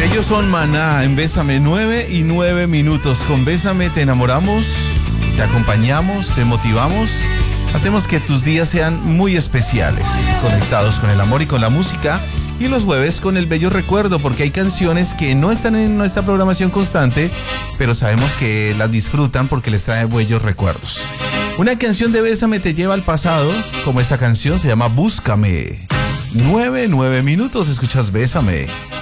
Ellos son Maná en Bésame, 9:09. Con Bésame te enamoramos, te acompañamos, te motivamos. Hacemos que tus días sean muy especiales, conectados con el amor y con la música. Y los jueves con el bello recuerdo, porque hay canciones que no están en nuestra programación constante, pero sabemos que las disfrutan porque les trae bellos recuerdos. Una canción de Bésame te lleva al pasado, como esta canción se llama Búscame. 9:09. Escuchas Bésame.